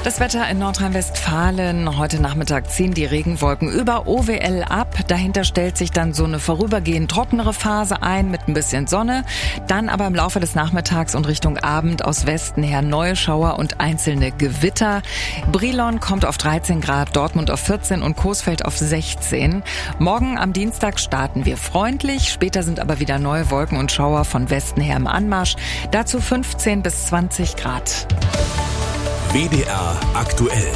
Das Wetter in Nordrhein-Westfalen. Heute Nachmittag ziehen die Regenwolken über OWL ab. Dahinter stellt sich dann so eine vorübergehend trockenere Phase ein mit ein bisschen Sonne. Dann aber im Laufe des Nachmittags und Richtung Abend aus Westen her neue Schauer und einzelne Gewitter. Brilon kommt auf 13 Grad, Dortmund auf 14 und Coesfeld auf 16. Morgen am Dienstag starten wir freundlich. Später sind aber wieder neue Wolken und Schauer von Westen her im Anmarsch. Dazu 15 bis 20 Grad. WDR aktuell.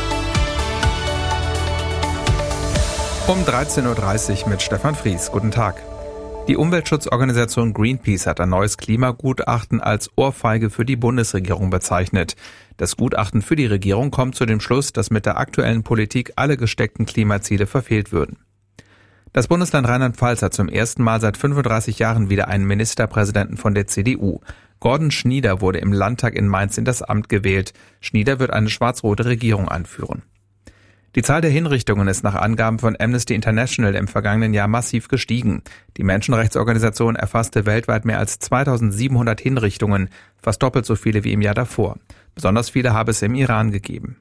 Um 13.30 Uhr mit Stefan Fries. Guten Tag. Die Umweltschutzorganisation Greenpeace hat ein neues Klimagutachten als Ohrfeige für die Bundesregierung bezeichnet. Das Gutachten für die Regierung kommt zu dem Schluss, dass mit der aktuellen Politik alle gesteckten Klimaziele verfehlt würden. Das Bundesland Rheinland-Pfalz hat zum ersten Mal seit 35 Jahren wieder einen Ministerpräsidenten von der CDU. Gordon Schnieder wurde im Landtag in Mainz in das Amt gewählt. Schnieder wird eine schwarz-rote Regierung anführen. Die Zahl der Hinrichtungen ist nach Angaben von Amnesty International im vergangenen Jahr massiv gestiegen. Die Menschenrechtsorganisation erfasste weltweit mehr als 2700 Hinrichtungen, fast doppelt so viele wie im Jahr davor. Besonders viele habe es im Iran gegeben.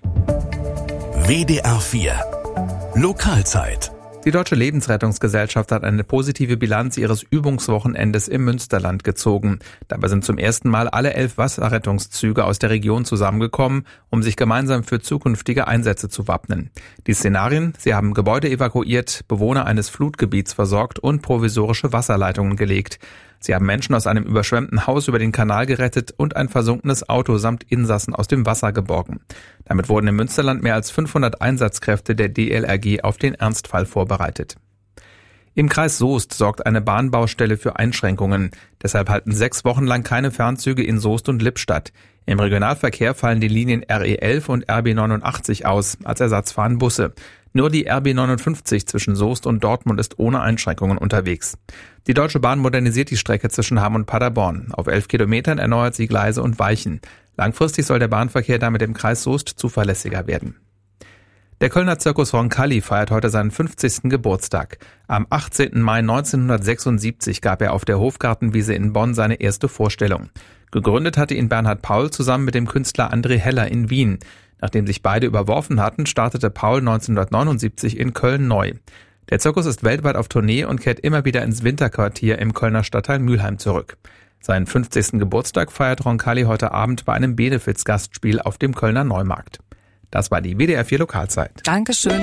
WDR 4 Lokalzeit. Die Deutsche Lebensrettungsgesellschaft hat eine positive Bilanz ihres Übungswochenendes im Münsterland gezogen. Dabei sind zum ersten Mal alle 11 Wasserrettungszüge aus der Region zusammengekommen, um sich gemeinsam für zukünftige Einsätze zu wappnen. Die Szenarien: Sie haben Gebäude evakuiert, Bewohner eines Flutgebiets versorgt und provisorische Wasserleitungen gelegt. Sie haben Menschen aus einem überschwemmten Haus über den Kanal gerettet und ein versunkenes Auto samt Insassen aus dem Wasser geborgen. Damit wurden im Münsterland mehr als 500 Einsatzkräfte der DLRG auf den Ernstfall vorbereitet. Im Kreis Soest sorgt eine Bahnbaustelle für Einschränkungen. Deshalb halten 6 Wochen lang keine Fernzüge in Soest und Lippstadt. Im Regionalverkehr fallen die Linien RE11 und RB89 aus. Als Ersatz fahren Busse. Nur die RB59 zwischen Soest und Dortmund ist ohne Einschränkungen unterwegs. Die Deutsche Bahn modernisiert die Strecke zwischen Hamm und Paderborn. Auf 11 Kilometern erneuert sie Gleise und Weichen. Langfristig soll der Bahnverkehr damit im Kreis Soest zuverlässiger werden. Der Kölner Zirkus Roncalli feiert heute seinen 50. Geburtstag. Am 18. Mai 1976 gab er auf der Hofgartenwiese in Bonn seine erste Vorstellung. Gegründet hatte ihn Bernhard Paul zusammen mit dem Künstler André Heller in Wien. Nachdem sich beide überworfen hatten, startete Paul 1979 in Köln neu. Der Zirkus ist weltweit auf Tournee und kehrt immer wieder ins Winterquartier im Kölner Stadtteil Mülheim zurück. Seinen 50. Geburtstag feiert Roncalli heute Abend bei einem Benefiz-Gastspiel auf dem Kölner Neumarkt. Das war die WDR 4 Lokalzeit. Dankeschön.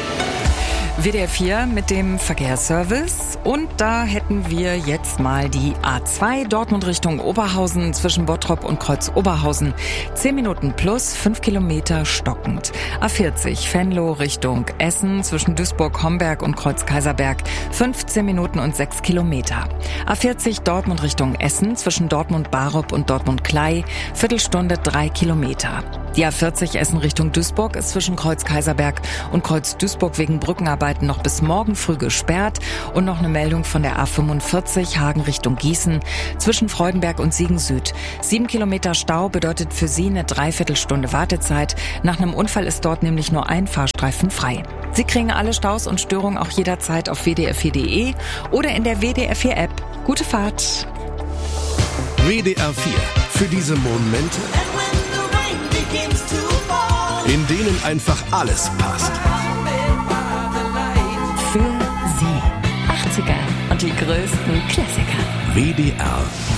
WDR 4 mit dem Verkehrsservice und da hätten wir jetzt mal die A2 Dortmund Richtung Oberhausen zwischen Bottrop und Kreuz Oberhausen. 10 Minuten plus 5 Kilometer stockend. A40 Venlo Richtung Essen zwischen Duisburg-Homberg und Kreuz Kaiserberg 15 Minuten und 6 Kilometer. A40 Dortmund Richtung Essen zwischen Dortmund-Barup und Dortmund-Klei Viertelstunde 3 Kilometer. Die A40 Essen Richtung Duisburg ist zwischen Kreuz Kaiserberg und Kreuz Duisburg wegen Brückenarbeiten noch bis morgen früh gesperrt. Und noch eine Meldung von der A45 Hagen Richtung Gießen zwischen Freudenberg und Siegen Süd. 7 Kilometer Stau bedeutet für Sie eine Dreiviertelstunde Wartezeit. Nach einem Unfall ist dort nämlich nur ein Fahrstreifen frei. Sie kriegen alle Staus und Störungen auch jederzeit auf wdr4.de oder in der WDR 4 App. Gute Fahrt! WDR 4 für diese Momente, in denen einfach alles passt. Für Sie 80er und die größten Klassiker. WDR